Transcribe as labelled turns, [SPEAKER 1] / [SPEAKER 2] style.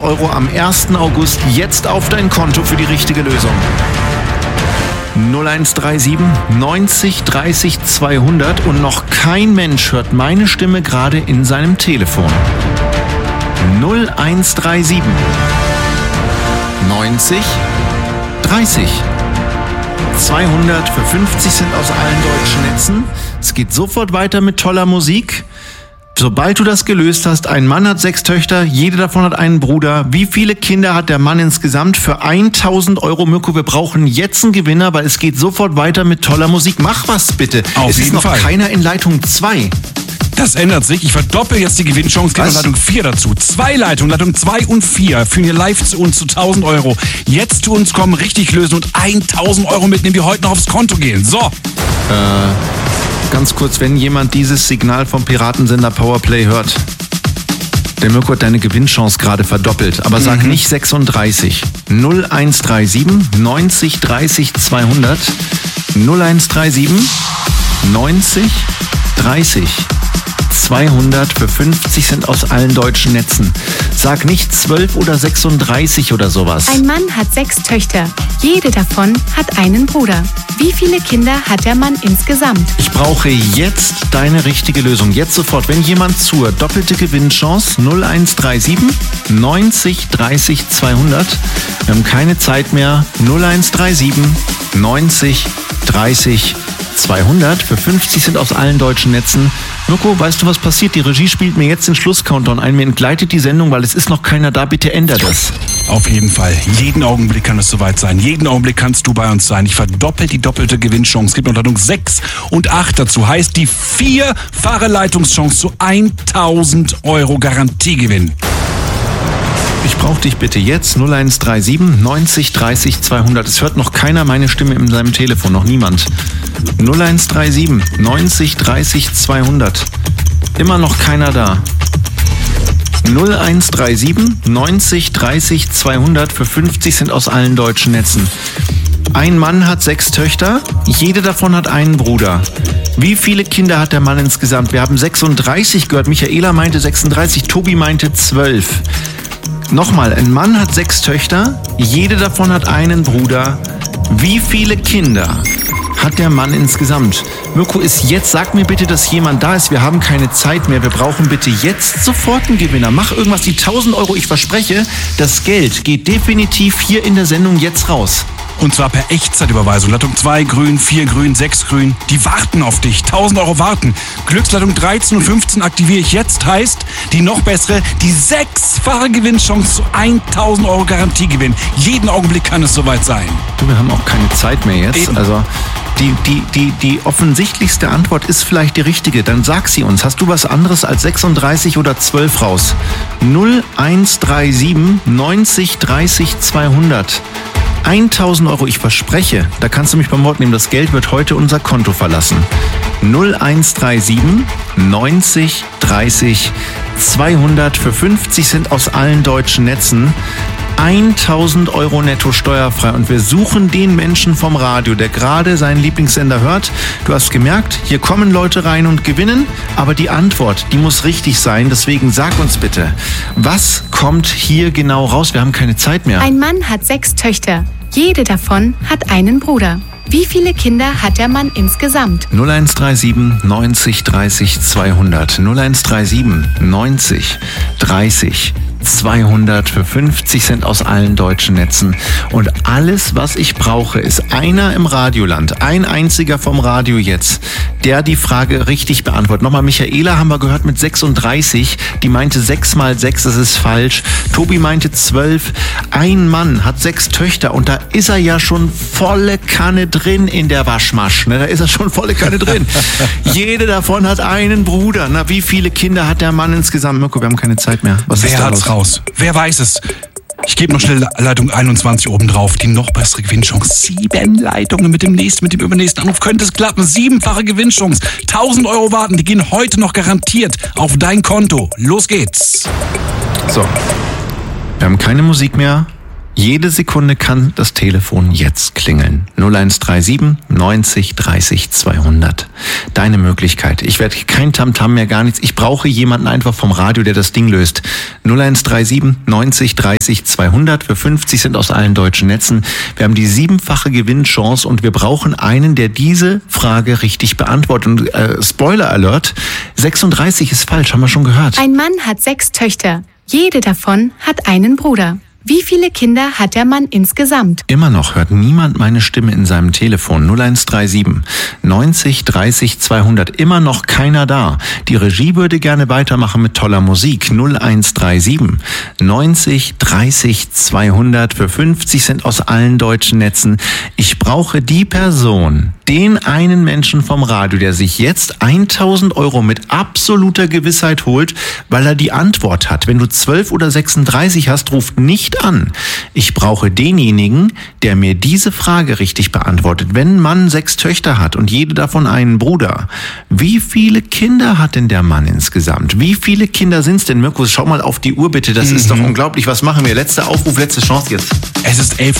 [SPEAKER 1] Euro am 1. August jetzt auf dein Konto für die richtige Lösung. 0137 90 30 200 und noch kein Mensch hört meine Stimme gerade in seinem Telefon. 0137 90 30 200 für 50 Cent aus allen deutschen Netzen. Es geht sofort weiter mit toller Musik. Sobald du das gelöst hast, ein Mann hat 6 Töchter, jede davon hat einen Bruder. Wie viele Kinder hat der Mann insgesamt für 1.000 Euro? Mirko, wir brauchen jetzt einen Gewinner, weil es geht sofort weiter mit toller Musik. Mach was bitte.
[SPEAKER 2] Auf jeden Fall.
[SPEAKER 1] Es ist noch keiner in Leitung 2.
[SPEAKER 2] Das ändert sich. Ich verdoppel jetzt die Gewinnchance. Geht noch Leitung 4 dazu. 2 Leitungen, Leitung 2 und 4 führen hier live zu uns zu 1.000 Euro. Jetzt zu uns kommen, richtig lösen und 1.000 Euro mitnehmen, die heute noch aufs Konto gehen. So.
[SPEAKER 1] Ganz kurz, wenn jemand dieses Signal vom Piratensender Powerplay hört. Der Mirko hat deine Gewinnchance gerade verdoppelt. Aber sag nicht 36. 0137 90 30 200. 0137 90 30 200 für 50 Cent aus allen deutschen Netzen. Sag nicht 12 oder 36 oder sowas.
[SPEAKER 3] Ein Mann hat 6 Töchter. Jede davon hat einen Bruder. Wie viele Kinder hat der Mann insgesamt?
[SPEAKER 1] Ich brauche jetzt deine richtige Lösung. Jetzt sofort. Wenn jemand zuhört, doppelte Gewinnchance 0137 90 30 200. Wir haben keine Zeit mehr. 0137 90 30 200 für 50 Cent aus allen deutschen Netzen. Mirko, weißt du, was passiert? Die Regie spielt mir jetzt den Schluss-Countdown ein. Mir entgleitet die Sendung, weil es ist noch keiner da. Bitte ändert das.
[SPEAKER 2] Auf jeden Fall. Jeden Augenblick kann es soweit sein. Jeden Augenblick kannst du bei uns sein. Ich verdoppel die doppelte Gewinnchance. Es gibt noch Leitung 6 und 8 dazu. Heißt die 4-fache Leitungschance zu 1.000 Euro Garantiegewinn.
[SPEAKER 1] Ich brauche dich bitte jetzt. 0137 90 30 200. Es hört noch keiner meine Stimme in seinem Telefon. Noch niemand. 0137 90 30 200. Immer noch keiner da. 0137 90 30 200 für 50 Cent aus allen deutschen Netzen. Ein Mann hat 6 Töchter, jede davon hat einen Bruder. Wie viele Kinder hat der Mann insgesamt? Wir haben 36 gehört. Michaela meinte 36, Tobi meinte 12. Nochmal, ein Mann hat 6 Töchter, jede davon hat einen Bruder. Wie viele Kinder hat der Mann insgesamt? Mirko ist jetzt, sag mir bitte, dass jemand da ist. Wir haben keine Zeit mehr. Wir brauchen bitte jetzt sofort einen Gewinner. Mach irgendwas, die 1.000 Euro, ich verspreche, das Geld geht definitiv hier in der Sendung jetzt raus.
[SPEAKER 2] Und zwar per Echtzeitüberweisung. Leitung 2 grün, 4 grün, 6 grün. Die warten auf dich. 1.000 Euro warten. Glücksleitung 13 und 15 aktiviere ich jetzt. Heißt, die noch bessere, die 6-fache Gewinnchance zu 1.000 Euro Garantiegewinn. Jeden Augenblick kann es soweit sein.
[SPEAKER 1] Du, wir haben auch keine Zeit mehr jetzt.
[SPEAKER 2] Eben.
[SPEAKER 1] Also die offensichtlichste Antwort ist vielleicht die richtige. Dann sag sie uns. Hast du was anderes als 36 oder 12 raus? 0137 90 30 200. 1.000 Euro, ich verspreche, da kannst du mich beim Wort nehmen, das Geld wird heute unser Konto verlassen. 0137 90 30 200 für 50 Cent aus allen deutschen Netzen. 1.000 Euro netto steuerfrei und wir suchen den Menschen vom Radio, der gerade seinen Lieblingssender hört. Du hast gemerkt, hier kommen Leute rein und gewinnen, aber die Antwort, die muss richtig sein. Deswegen sag uns bitte, was kommt hier genau raus? Wir haben keine Zeit mehr.
[SPEAKER 3] Ein Mann hat 6 Töchter. Jede davon hat einen Bruder. Wie viele Kinder hat der Mann insgesamt?
[SPEAKER 1] 0137 90 30 200. 0137 90 30 200 für 50 Cent aus allen deutschen Netzen. Und alles, was ich brauche, ist einer im Radioland, ein einziger vom Radio jetzt, der die Frage richtig beantwortet. Nochmal, Michaela haben wir gehört mit 36, die meinte 6 mal 6, das ist falsch. Tobi meinte 12. Ein Mann hat 6 Töchter und da ist er ja schon volle Kanne drin in der Waschmasch. Ne? Da ist er schon volle Kanne drin. Jede davon hat einen Bruder. Na, wie viele Kinder hat der Mann insgesamt? Mirko, wir haben keine Zeit mehr. Was ist da los?
[SPEAKER 2] Raus. Wer weiß es? Ich gebe noch schnell Leitung 21 oben drauf. Die noch bessere Gewinnchance. 7 Leitungen mit dem übernächsten Anruf könnte es klappen. 7-fache Gewinnchance. 1.000 Euro warten. Die gehen heute noch garantiert auf dein Konto. Los geht's.
[SPEAKER 1] So. Wir haben keine Musik mehr. Jede Sekunde kann das Telefon jetzt klingeln. 0137 90 30 200. Deine Möglichkeit. Ich werde kein Tamtam mehr, gar nichts. Ich brauche jemanden einfach vom Radio, der das Ding löst. 0137 90 30 200. Für 50 sind aus allen deutschen Netzen. Wir haben die 7-fache Gewinnchance und wir brauchen einen, der diese Frage richtig beantwortet. Und Spoiler Alert, 36 ist falsch, haben wir schon gehört.
[SPEAKER 3] Ein Mann hat 6 Töchter. Jede davon hat einen Bruder. Wie viele Kinder hat der Mann insgesamt?
[SPEAKER 1] Immer noch hört niemand meine Stimme in seinem Telefon. 0137 90 30 200. Immer noch keiner da. Die Regie würde gerne weitermachen mit toller Musik. 0137 90 30 200. Für 50 sind aus allen deutschen Netzen. Ich brauche die Person, den einen Menschen vom Radio, der sich jetzt 1.000 € mit absoluter Gewissheit holt, weil er die Antwort hat. Wenn du 12 oder 36 hast, ruft nicht an. Ich brauche denjenigen, der mir diese Frage richtig beantwortet. Wenn ein Mann 6 Töchter hat und jede davon einen Bruder, wie viele Kinder hat denn der Mann insgesamt? Wie viele Kinder sind's denn? Mirko, schau mal auf die Uhr bitte, das ist doch unglaublich. Was machen wir? Letzter Aufruf, letzte Chance jetzt.
[SPEAKER 2] Es ist 11:00.